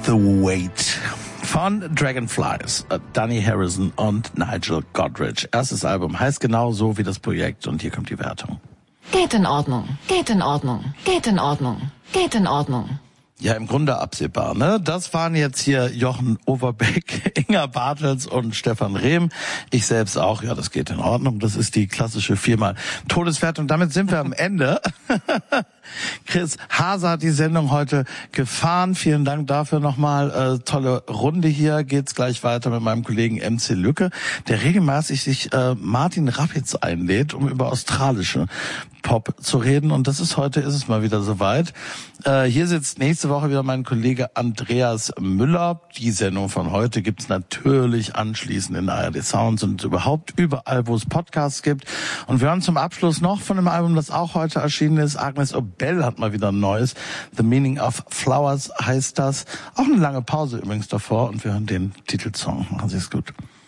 The Weight von Dragonflies, Danny Harrison und Nigel Godrich. Erstes Album heißt genau so wie das Projekt und hier kommt die Wertung. Geht in Ordnung, geht in Ordnung, geht in Ordnung, geht in Ordnung. Ja, im Grunde absehbar, ne? Das waren jetzt hier Jochen Overbeck, Inga Bartels und Stefan Rehm. Ich selbst auch, ja, das geht in Ordnung. Das ist die klassische 4-mal Todeswertung. Damit sind wir am Ende. Chris Hase hat die Sendung heute gefahren. Vielen Dank dafür nochmal. Tolle Runde hier. Geht's gleich weiter mit meinem Kollegen MC Lücke, der regelmäßig sich Martin Rappitz einlädt, um über australische Pop zu reden. Und ist es mal wieder soweit. Hier sitzt nächste Woche wieder mein Kollege Andreas Müller. Die Sendung von heute gibt's natürlich anschließend in ARD Sounds und überhaupt überall, wo es Podcasts gibt. Und wir hören zum Abschluss noch von einem Album, das auch heute erschienen ist. Agnes Obel hat mal wieder ein neues. The Meaning of Flowers heißt das. Auch eine lange Pause übrigens davor. Und wir hören den Titelsong. Machen Sie es gut.